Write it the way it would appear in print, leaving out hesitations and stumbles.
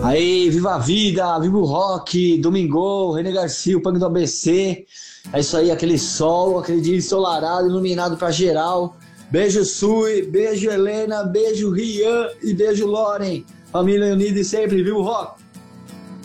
Aí, viva a vida, viva o rock, Domingão, René Garcia, o Punk do ABC. É isso aí, aquele sol, aquele dia ensolarado, iluminado pra geral. Beijo Sui, beijo Helena, beijo Rian e beijo Loren. Família unida e sempre, viva o rock!